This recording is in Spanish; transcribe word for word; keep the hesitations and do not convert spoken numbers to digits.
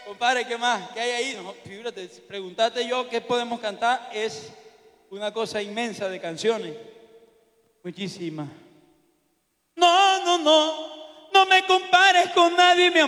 Compadre, ¿qué más? ¿Qué hay ahí? No, fíjate, preguntarte yo qué podemos cantar es una cosa inmensa de canciones. Muchísimas. No, no, no, no me compares con nadie, mi amor.